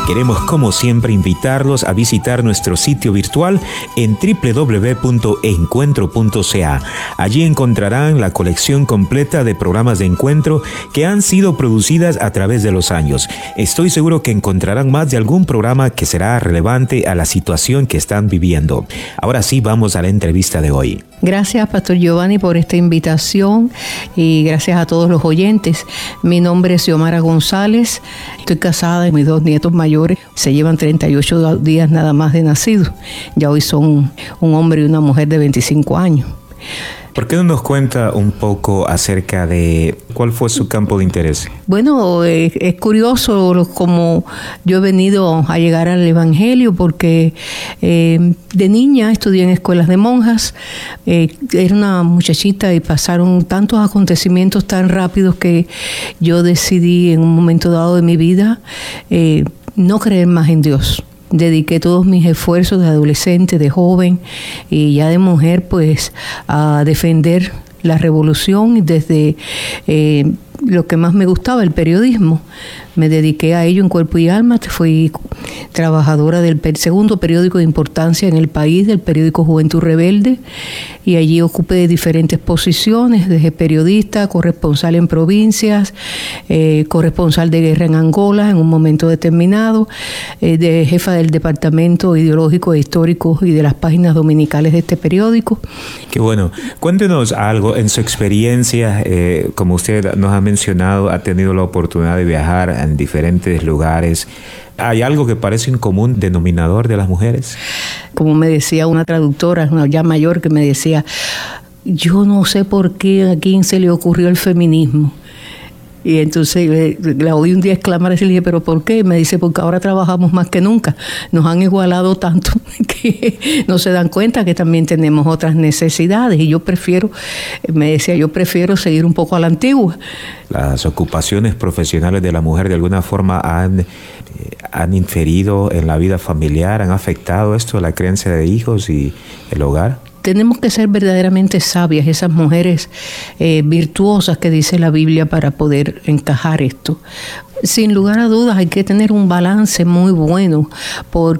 Queremos, como siempre, invitarlos a visitar nuestro sitio virtual en www.encuentro.ca. Allí encontrarán la colección completa de programas de encuentro que han sido producidas a través de los años. Estoy seguro que encontrarán más de algún programa que será relevante a la situación que están viviendo. Ahora sí, vamos a la entrevista de hoy. Gracias, Pastor Giovanni, por esta invitación y gracias a todos los oyentes. Mi nombre es Xiomara González, estoy casada y mis 2 nietos mayores se llevan 38 días nada más de nacidos. Ya hoy son un hombre y una mujer de 25 años. ¿Por qué no nos cuenta un poco acerca de cuál fue su campo de interés? Bueno, es curioso como yo he venido a llegar al Evangelio porque de niña estudié en escuelas de monjas. Era una muchachita y pasaron tantos acontecimientos tan rápidos que yo decidí en un momento dado de mi vida no creer más en Dios. Dediqué todos mis esfuerzos de adolescente, de joven y ya de mujer, pues, a defender la revolución y desde lo que más me gustaba, el periodismo. Me dediqué a ello en cuerpo y alma. Fui trabajadora del segundo periódico de importancia en el país, del periódico Juventud Rebelde, y allí ocupé diferentes posiciones, desde periodista, corresponsal en provincias, corresponsal de guerra en Angola en un momento determinado, de jefa del departamento ideológico e histórico y de las páginas dominicales de este periódico. Qué bueno. Cuéntenos algo en su experiencia, como usted nos ha mencionado, ha tenido la oportunidad de viajar en diferentes lugares. ¿Hay algo que parece un común denominador de las mujeres? Como me decía una traductora, una ya mayor, que me decía, yo no sé por qué a quién se le ocurrió el feminismo. Y entonces la oí un día exclamar y le dije, ¿pero por qué? Me dice, porque ahora trabajamos más que nunca. Nos han igualado tanto que no se dan cuenta que también tenemos otras necesidades. Y yo prefiero seguir un poco a la antigua. Las ocupaciones profesionales de la mujer de alguna forma han inferido en la vida familiar, han afectado esto, la crianza de hijos y el hogar. Tenemos que ser verdaderamente sabias, esas mujeres virtuosas que dice la Biblia, para poder encajar esto. Sin lugar a dudas hay que tener un balance muy bueno, porque